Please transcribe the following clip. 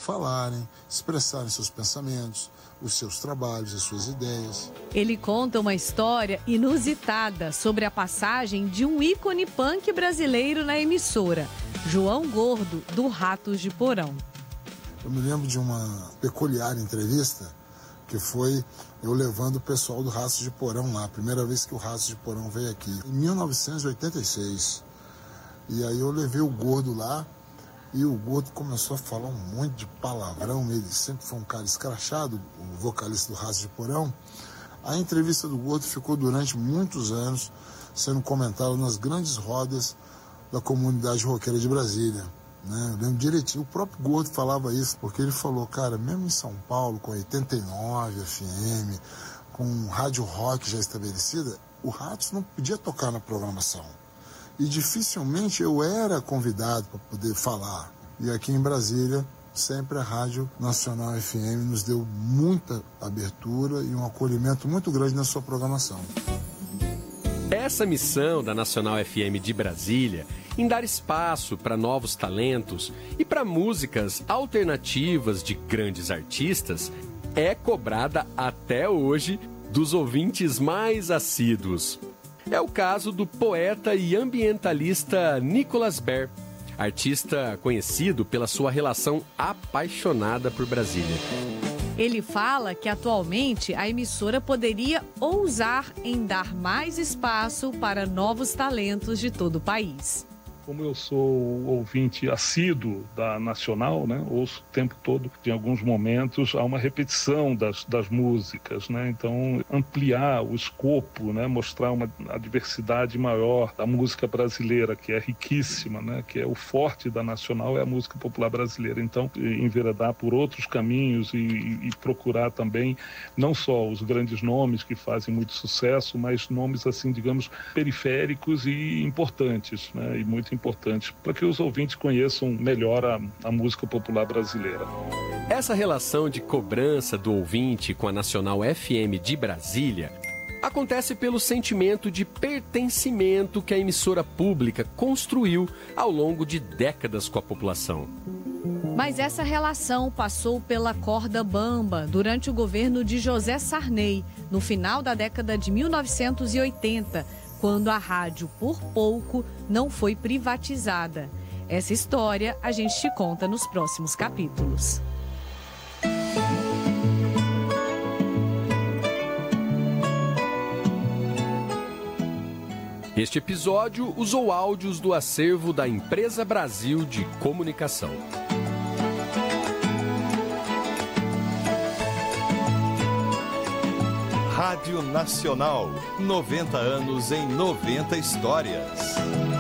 falarem, expressarem seus pensamentos, os seus trabalhos, as suas ideias. Ele conta uma história inusitada sobre a passagem de um ícone punk brasileiro na emissora, João Gordo, do Ratos de Porão. Eu me lembro de uma peculiar entrevista que foi eu levando o pessoal do Ratos de Porão lá, a primeira vez que o Ratos de Porão veio aqui, em 1986. E aí eu levei o Gordo lá e o Gordo começou a falar um monte de palavrão. Ele sempre foi um cara escrachado, o vocalista do Ratos de Porão. A entrevista do Gordo ficou durante muitos anos sendo comentada nas grandes rodas da comunidade roqueira de Brasília. Eu lembro direitinho, o próprio Gordo falava isso, porque ele falou, cara, mesmo em São Paulo, com 89 FM, com rádio rock já estabelecida, o Ratos não podia tocar na programação. E dificilmente eu era convidado para poder falar. E aqui em Brasília, sempre a Rádio Nacional FM nos deu muita abertura e um acolhimento muito grande na sua programação. Essa missão da Nacional FM de Brasília em dar espaço para novos talentos e para músicas alternativas de grandes artistas é cobrada até hoje dos ouvintes mais assíduos. É o caso do poeta e ambientalista Nicolas Baer, artista conhecido pela sua relação apaixonada por Brasília. Ele fala que atualmente a emissora poderia ousar em dar mais espaço para novos talentos de todo o país. Como eu sou ouvinte assíduo da Nacional, ouço o tempo todo, em alguns momentos há uma repetição das músicas, então ampliar o escopo, mostrar a diversidade maior da música brasileira, que é riquíssima, que é o forte da Nacional, é a música popular brasileira. Então, enveredar por outros caminhos e procurar também não só os grandes nomes que fazem muito sucesso, mas nomes assim, digamos, periféricos e importantes, e muito importantes para que os ouvintes conheçam melhor a música popular brasileira. Essa relação de cobrança do ouvinte com a Nacional FM de Brasília acontece pelo sentimento de pertencimento que a emissora pública construiu ao longo de décadas com a população. Mas essa relação passou pela corda bamba durante o governo de José Sarney, no final da década de 1980, quando a rádio, por pouco, não foi privatizada. Essa história a gente te conta nos próximos capítulos. Este episódio usou áudios do acervo da Empresa Brasil de Comunicação. Rádio Nacional, 90 anos em 90 histórias.